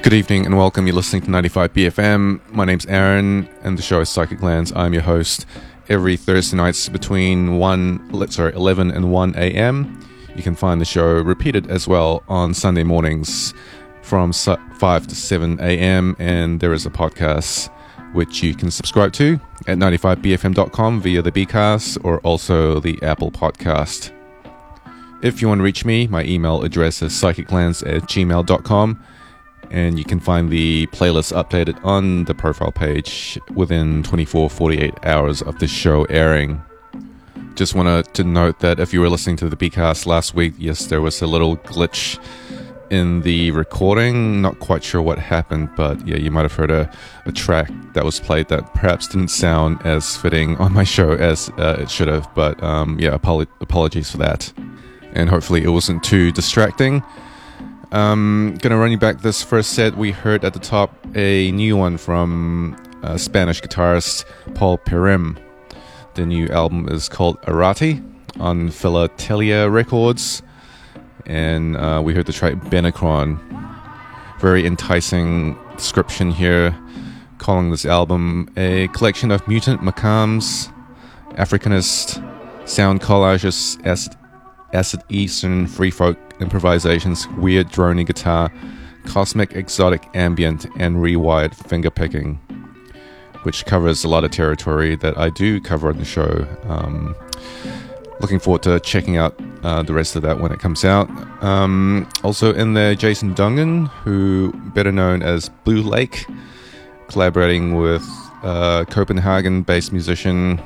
Good evening and welcome. You're listening to 95 BFM. My name's Aaron and the show is Psychic Lands. I'm your host. Every Thursday nights between 11 and 1 a.m. You can find the show repeated as well on Sunday mornings from 5 to 7 a.m. And there is a podcast which you can subscribe to at 95bfm.com via the Bcast or also the Apple Podcast. If you want to reach me, my email address is psychiclands@gmail.com. And you can find the playlist updated on the profile page within 48 hours of the show airing. Just wanted to note that if you were listening to the Bcast last week, yes, there was a little glitch in the recording. Not quite sure what happened, but yeah, you might have heard a track that was played that perhaps didn't sound as fitting on my show as it should have. But yeah, apologies for that. And hopefully it wasn't too distracting. Gonna run you back this first set. We heard at the top a new one from Spanish guitarist Paul Perem. The new album is called Arati on Philatelia Records, and we heard the track Benacron. Very enticing description here, calling this album a collection of mutant macams, Africanist sound collages, acid Eastern free folk improvisations, weird droning guitar, cosmic exotic ambient, and rewired fingerpicking, which covers a lot of territory that I do cover on the show. Looking forward to checking out the rest of that when it comes out. Also in there, Jason Dungan, who better known as Blue Lake, collaborating with Copenhagen-based musician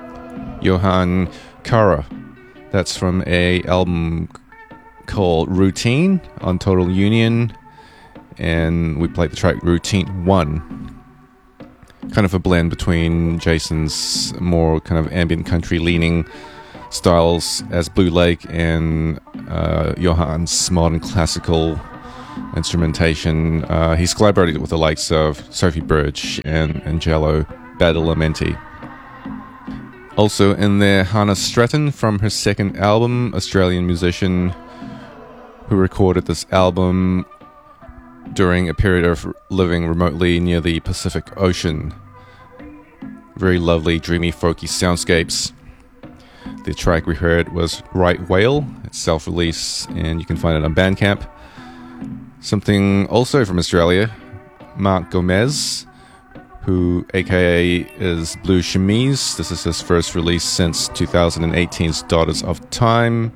Johan Kara. That's from a album called Routine on Total Union, and we played the track Routine 1. Kind of a blend between Jason's more kind of ambient country leaning styles as Blue Lake and Johan's modern classical instrumentation. He's collaborated with the likes of Sophie Birch and Angelo Badalamenti. Also in there, Hannah Stratton from her second album, Australian musician who recorded this album during a period of living remotely near the Pacific Ocean. Very lovely, dreamy, folky soundscapes. The track we heard was Right Whale. It's self-release and you can find it on Bandcamp. Something also from Australia, Mark Gomez, who aka is Blue Chemise. This is his first release since 2018's Daughters of Time.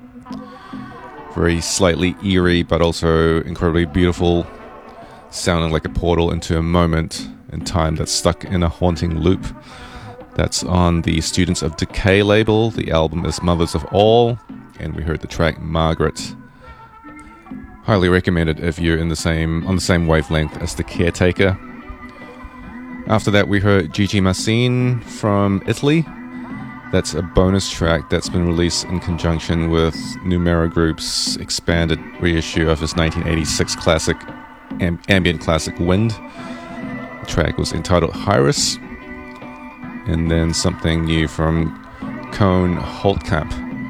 Very slightly eerie, but also incredibly beautiful, sounding like a portal into a moment in time that's stuck in a haunting loop. That's on the Students of Decay label. The album is Mothers of All, and we heard the track Margaret. Highly recommended if you're on the same wavelength as The Caretaker. After that, we heard Gigi Massine from Italy. That's a bonus track that's been released in conjunction with Numera Group's expanded reissue of his 1986 classic, ambient classic Wind. The track was entitled Hyris. And then something new from Cone Holtkamp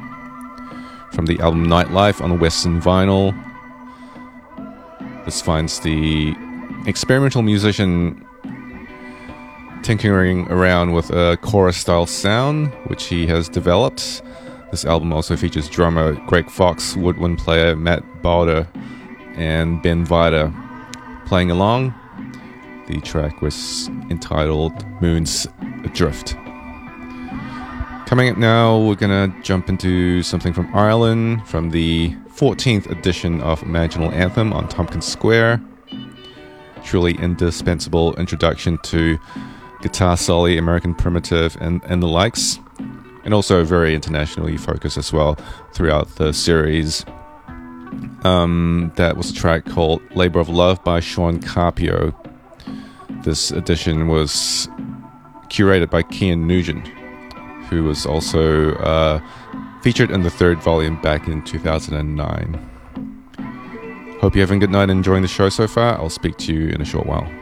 from the album Nightlife on Western Vinyl. This finds the experimental musician tinkering around with a chorus-style sound, which he has developed. This album also features drummer Greg Fox, woodwind player Matt Bauder, and Ben Vida playing along. The track was entitled Moon's Adrift. Coming up now, we're going to jump into something from Ireland, from the 14th edition of Imaginal Anthem on Tompkins Square. Truly indispensable introduction to guitar soli, American primitive, and the likes, and also very internationally focused as well throughout the series. That was a track called Labor of Love by Sean Carpio. This edition was curated by Kian Nugent, who was also featured in the third volume back in 2009. Hope you're having a good night and enjoying the show so far. I'll speak to you in a short while.